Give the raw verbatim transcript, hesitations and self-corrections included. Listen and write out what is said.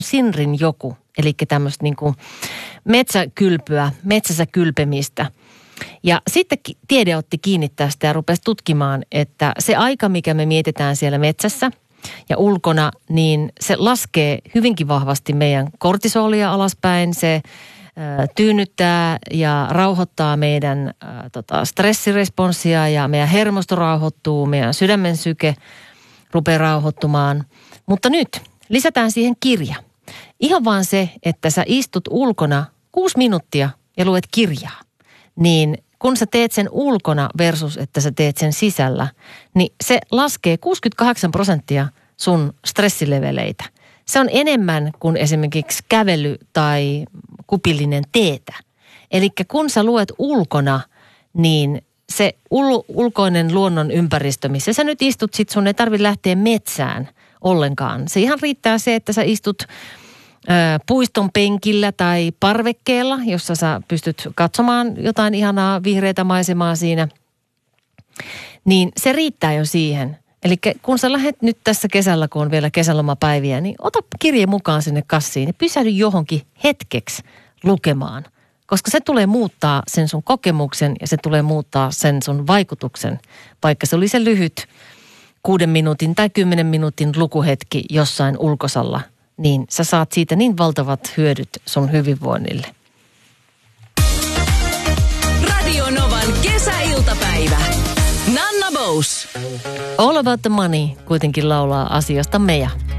Sinrin joku, eli tämmöistä niin kuin metsäkylpyä, metsässä kylpemistä. Ja sitten tiede otti kiinni tästä ja rupesi tutkimaan, että se aika, mikä me mietitään siellä metsässä ja ulkona, niin se laskee hyvinkin vahvasti meidän kortisolia alaspäin. Se ä, tyynnyttää ja rauhoittaa meidän ä, tota, stressiresponssia ja meidän hermosto rauhoittuu, meidän sydämen syke rupeaa rauhoittumaan. Mutta nyt lisätään siihen kirja. Ihan vaan se, että sä istut ulkona kuusi minuuttia ja luet kirjaa. Niin kun sä teet sen ulkona versus, että sä teet sen sisällä, niin se laskee kuusikymmentäkahdeksan prosenttia sun stressileveleitä. Se on enemmän kuin esimerkiksi kävely tai kupillinen teetä. Eli kun sä luet ulkona, niin se ul- ulkoinen luonnon ympäristö, missä sä nyt istut, sit sun ei tarvitse lähteä metsään ollenkaan. Se ihan riittää se, että sä istut puiston penkillä tai parvekkeella, jossa sä pystyt katsomaan jotain ihanaa vihreätä maisemaa siinä, niin se riittää jo siihen. Eli kun sä lähdet nyt tässä kesällä, kun on vielä kesälomapäiviä, niin ota kirje mukaan sinne kassiin ja pysähdy johonkin hetkeksi lukemaan, koska se tulee muuttaa sen sun kokemuksen ja se tulee muuttaa sen sun vaikutuksen, vaikka se oli se lyhyt kuuden minuutin tai kymmenen minuutin lukuhetki jossain ulkosalla, niin sä saat siitä niin valtavat hyödyt sun hyvinvoinnille. Radio Novan kesäiltapäivä. Nanna Bous. All About the Money kuitenkin laulaa asiasta meja.